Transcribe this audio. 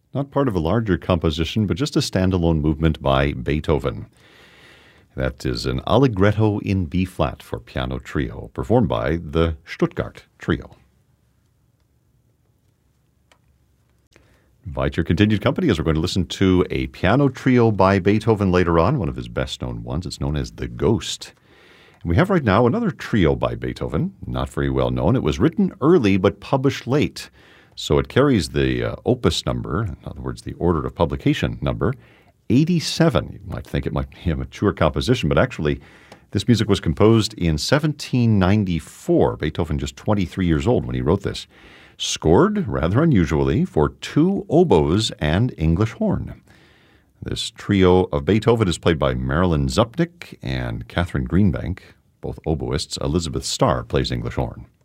Not part of a larger composition, but just a standalone movement by Beethoven. That is an Allegretto in B-flat for piano trio, performed by the Stuttgart Trio. Invite your continued company as we're going to listen to a piano trio by Beethoven later on, one of his best-known ones. It's known as The Ghost. And we have right now another trio by Beethoven, not very well known. It was written early but published late, so it carries the opus number, in other words, the order of publication number, 87. You might think it might be a mature composition, but actually this music was composed in 1794. Beethoven just 23 years old when he wrote this. Scored, rather unusually, for 2 oboes and English horn. This trio of Beethoven is played by Marilyn Zupnik and Catherine Greenbank, both oboists. Elizabeth Starr plays English horn.